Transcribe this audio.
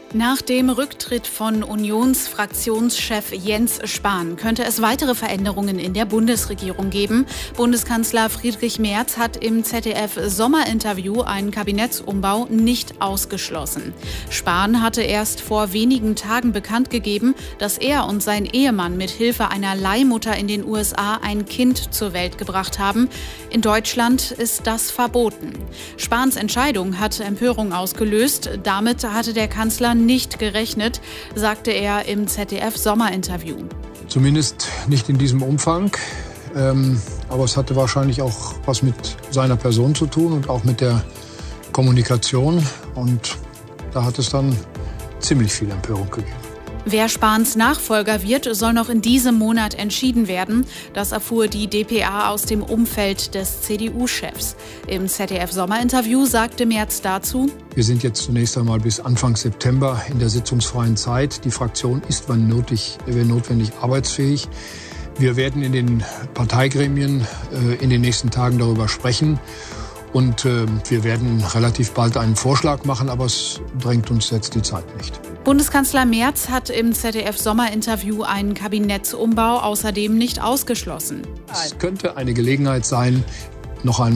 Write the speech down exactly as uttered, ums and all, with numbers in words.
Nach dem Rücktritt von Unionsfraktionschef Jens Spahn könnte es weitere Veränderungen in der Bundesregierung geben. Bundeskanzler Friedrich Merz hat im Z D F-Sommerinterview einen Kabinettsumbau nicht ausgeschlossen. Spahn hatte erst vor wenigen Tagen bekannt gegeben, dass er und sein Ehemann mit Hilfe einer Leihmutter in den U S A ein Kind zur Welt gebracht haben. In Deutschland ist das verboten. Spahns Entscheidung hat Empörung ausgelöst. Damit hatte der Kanzler nicht gerechnet, sagte er im Z D F-Sommerinterview. Zumindest nicht in diesem Umfang. Ähm, aber es hatte wahrscheinlich auch was mit seiner Person zu tun und auch mit der Kommunikation. Und da hat es dann ziemlich viel Empörung gegeben. Wer Spahns Nachfolger wird, soll noch in diesem Monat entschieden werden. Das erfuhr die d p a aus dem Umfeld des C D U-Chefs. Im Z D F-Sommerinterview sagte Merz dazu: Wir sind jetzt zunächst einmal bis Anfang September in der sitzungsfreien Zeit. Die Fraktion ist, wann nötig, wenn notwendig, arbeitsfähig. Wir werden in den Parteigremien äh, in den nächsten Tagen darüber sprechen. Und äh, wir werden relativ bald einen Vorschlag machen, aber es drängt uns jetzt die Zeit nicht. Bundeskanzler Merz hat im Z D F-Sommerinterview einen Kabinettsumbau außerdem nicht ausgeschlossen. Es könnte eine Gelegenheit sein, noch einmal